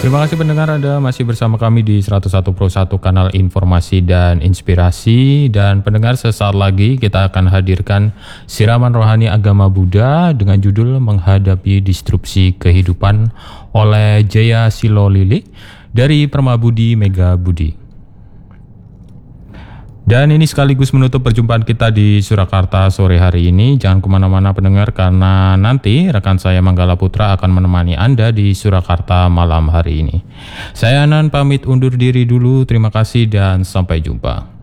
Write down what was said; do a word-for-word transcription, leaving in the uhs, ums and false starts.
Terima kasih pendengar, Anda masih bersama kami di seratus satu koma satu kanal informasi dan inspirasi. Dan pendengar, sesaat lagi kita akan hadirkan siraman rohani agama Buddha dengan judul Menghadapi Disrupsi Kehidupan oleh Jaya Silolili dari Permabudi Mega Budi. Dan ini sekaligus menutup perjumpaan kita di Surakarta sore hari ini. Jangan kemana-mana pendengar, karena nanti rekan saya Manggala Putra akan menemani Anda di Surakarta malam hari ini. Saya Anan pamit undur diri dulu. Terima kasih dan sampai jumpa.